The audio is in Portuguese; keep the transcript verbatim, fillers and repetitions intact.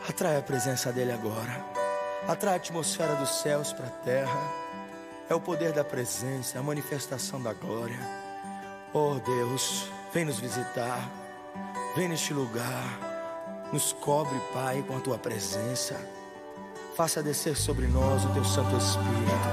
Atrai a presença dele agora. Atrai a atmosfera dos céus para a terra. É o poder da presença, a manifestação da glória. Oh Deus, vem nos visitar. Vem neste lugar. Nos cobre, Pai, com a tua presença. Faça descer sobre nós o teu Santo Espírito.